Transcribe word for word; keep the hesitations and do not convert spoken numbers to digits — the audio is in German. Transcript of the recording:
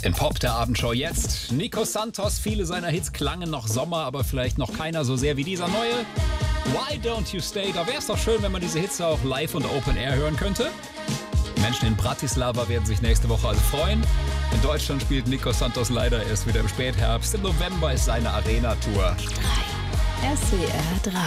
Im Pop der Abendshow jetzt Nico Santos. Viele seiner Hits klangen noch Sommer, aber vielleicht noch keiner so sehr wie dieser neue. Why Don't You Stay? Da wäre es doch schön, wenn man diese Hits auch live und Open Air hören könnte. Menschen in Bratislava werden sich nächste Woche also freuen. In Deutschland spielt Nico Santos leider erst wieder im Spätherbst. Im November ist seine Arena-Tour. S W R drei